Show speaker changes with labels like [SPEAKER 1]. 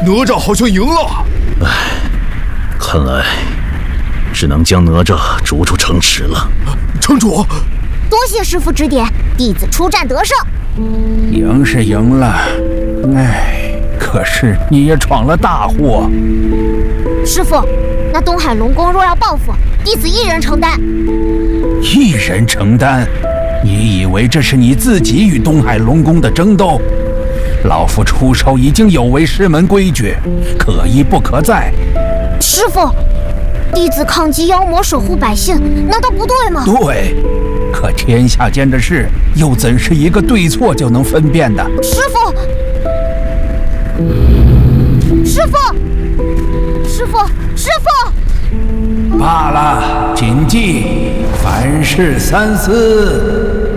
[SPEAKER 1] 哪吒好像赢了。
[SPEAKER 2] 看来只能将哪吒逐出城池了。
[SPEAKER 1] 城主，
[SPEAKER 3] 多谢师父指点，弟子出战得胜。
[SPEAKER 4] 赢是赢了，可是你也闯了大祸。
[SPEAKER 3] 师父，那东海龙宫若要报复，弟子一人承担。
[SPEAKER 4] 一人承担？你以为这是你自己与东海龙宫的争斗？老夫出手已经有违师门规矩，可一不可再。
[SPEAKER 3] 师父，弟子抗击妖魔，守护百姓，难道不对吗？
[SPEAKER 4] 对，可天下间的事，又怎是一个对错就能分辨的？
[SPEAKER 3] 师父，师父，师父，师父！
[SPEAKER 4] 罢了，谨记，凡事三思。